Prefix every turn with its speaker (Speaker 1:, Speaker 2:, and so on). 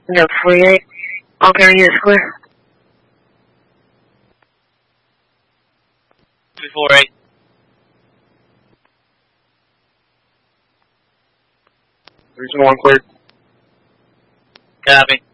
Speaker 1: No, 48. Albury unit square.
Speaker 2: 248.
Speaker 3: Region 1 cleared.
Speaker 2: Copy.